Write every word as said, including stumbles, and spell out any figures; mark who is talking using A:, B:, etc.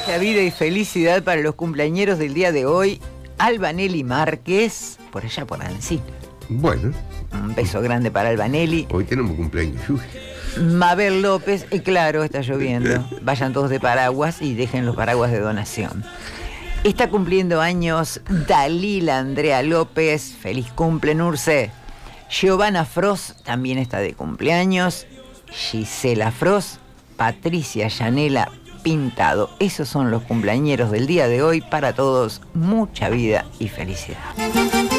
A: Mucha vida y felicidad para los cumpleañeros del día de hoy. Albanelli Márquez, por allá por Ancina.
B: Bueno.
A: Un beso grande para Albanelli.
B: Hoy tenemos cumpleaños. Uy.
A: Mabel López, y claro, está lloviendo. Vayan todos de paraguas y dejen los paraguas de donación. Está cumpliendo años Dalila Andrea López. Feliz cumple, Nurce. Giovanna Frost también está de cumpleaños. Gisela Frost. Patricia Yanela Pintado. Esos son los cumpleañeros del día de hoy. Para todos, mucha vida y felicidad.